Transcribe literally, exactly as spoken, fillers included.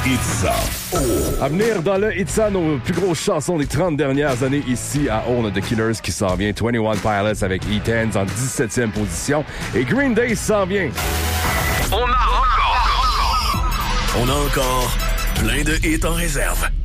Itza. À venir dans le Itza, nos plus grosses chansons des trente dernières années ici à On a The Killers qui s'en vient. vingt et un Pilots avec E-Tens en dix-septième position. Et Green Day s'en vient. On a encore... On a encore plein de hits en réserve.